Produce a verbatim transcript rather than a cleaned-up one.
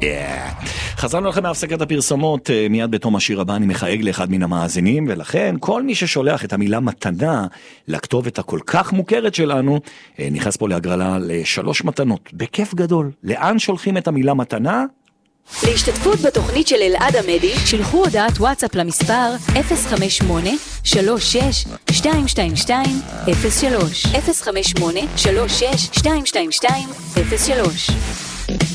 Yeah. חזרנו לכם מהפסקת הפרסומות, מיד בתום השיר הבא אני מחייג לאחד מן המאזינים, ולכן כל מי ששולח את המילה מתנה לכתובת הכל כך מוכרת שלנו, נכנס פה להגרלה לשלוש מתנות, בכיף גדול. לאן שולחים את המילה מתנה? להשתתפות בתוכנית של אלעד עמדי, שלחו הודעת וואטסאפ למספר אפס חמש שמונה שלוש שש שתיים שתיים שתיים אפס שלוש אפס חמש שמונה שלוש שש שתיים שתיים שתיים אפס שלוש.